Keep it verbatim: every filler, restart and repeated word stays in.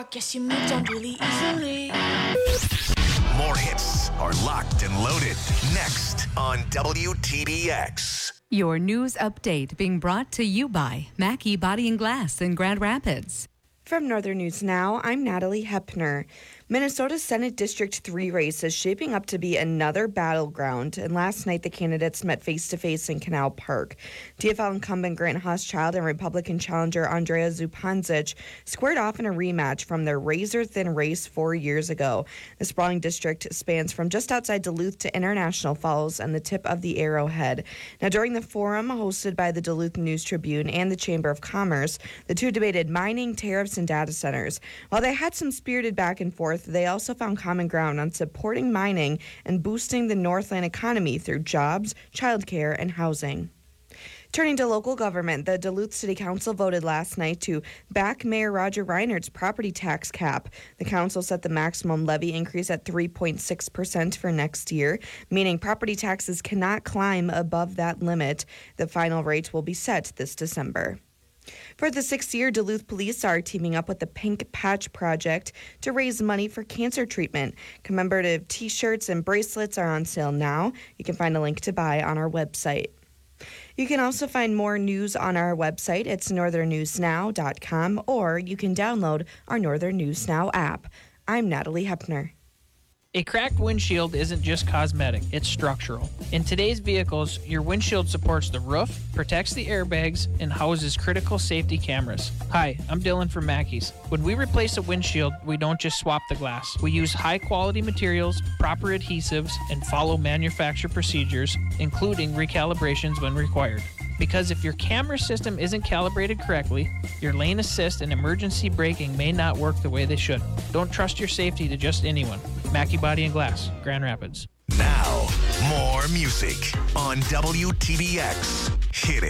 rock, yes, you moved on really easily. More hits are locked and loaded. Next on W T B X. Your news update being brought to you by Mackey Body and Glass in Grand Rapids. From Northern News Now, I'm Natalie Hepner. Minnesota's Senate District three race is shaping up to be another battleground, and last night the candidates met face-to-face in Canal Park. D F L incumbent Grant Huschild and Republican challenger Andrea Zupancic squared off in a rematch from their razor-thin race four years ago. The sprawling district spans from just outside Duluth to International Falls and the tip of the Arrowhead. Now, during the forum hosted by the Duluth News Tribune and the Chamber of Commerce, the two debated mining, tariffs, and data centers. While they had some spirited back and forth, they also found common ground on supporting mining and boosting the Northland economy through jobs, childcare, and housing. Turning to local government, the Duluth City Council voted last night to back Mayor Roger Reinert's property tax cap. The council set the maximum levy increase at three point six percent for next year, meaning property taxes cannot climb above that limit. The final rate will be set this December. For the sixth year, Duluth police are teaming up with the Pink Patch Project to raise money for cancer treatment. Commemorative T-shirts and bracelets are on sale now. You can find a link to buy on our website. You can also find more news on our website. It's northern news now dot com, or you can download our Northern News Now app. I'm Natalie Hepner. A cracked windshield isn't just cosmetic, it's structural. In today's vehicles, your windshield supports the roof, protects the airbags, and houses critical safety cameras. Hi, I'm Dylan from Mackey's. When we replace a windshield, we don't just swap the glass. We use high-quality materials, proper adhesives, and follow manufacturer procedures, including recalibrations when required. Because if your camera system isn't calibrated correctly, your lane assist and emergency braking may not work the way they should. Don't trust your safety to just anyone. Mackey Body and Glass, Grand Rapids. Now, more music on W T B X. Hit it.